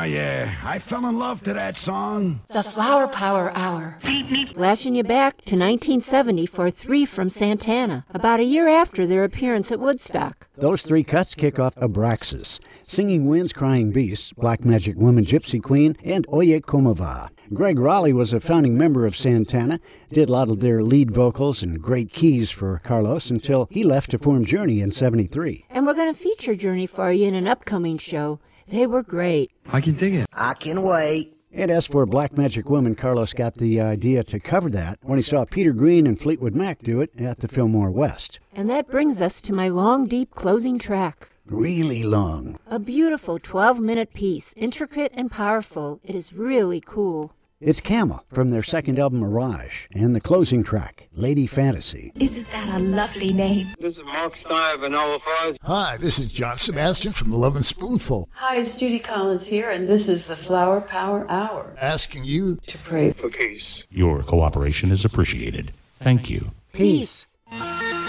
yeah, I fell in love to that song. The Flower Power Hour. Flashing you back to 1970 for Three from Santana, about a year after their appearance at Woodstock. Those three cuts kick off Abraxas, Singing Winds, Crying Beasts, Black Magic Woman, Gypsy Queen, and Oye Como Va. Greg Raleigh was a founding member of Santana, did a lot of their lead vocals and great keys for Carlos until he left to form Journey in '73. And we're going to feature Journey for you in an upcoming show. They were great. I can dig it. I can wait. And as for Black Magic Woman, Carlos got the idea to cover that when he saw Peter Green and Fleetwood Mac do it at the Fillmore West. And that brings us to my long, deep closing track. Really long. A beautiful 12-minute piece, intricate and powerful. It is really cool. It's Camel from their second album, Mirage, and the closing track, Lady Fantasy. Isn't that a lovely name? This is Mark Stein of Vanilla Fuzz. Hi, this is John Sebastian from The Lovin' Spoonful. Hi, it's Judy Collins here, and this is the Flower Power Hour. Asking you to pray for peace. Your cooperation is appreciated. Thank you. Peace.